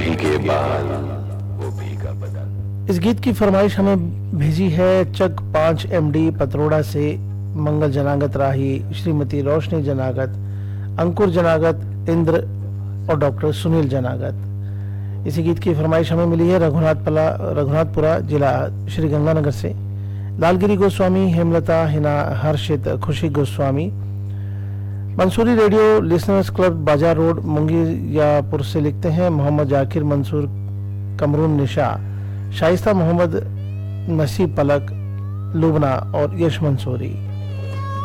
भीगे बाल, वो भीगा बदन। इस गीत की फरमाइश हमें भेजी है चक 5 MD पतरोड़ा से मंगल जनागत राही, श्रीमती रोशनी जनागत, अंकुर जनागत, इंद्र और डॉक्टर सुनील जनागत। इसी गीत की फरमाइश हमें मिली है रघुनाथपुरा जिला श्री गंगानगर से लालगिरी गोस्वामी, हेमलता, हिना, हर्षित, खुशी Goswami. Mansuri radio listeners club बाजार रोड मुंगियापुर से लिखते हैं मोहम्मद जाकिर मंसूर, कमरून निशा, शाइस्ता मोहम्मद, नसीब पलक, लुबना और यश मंसूरी।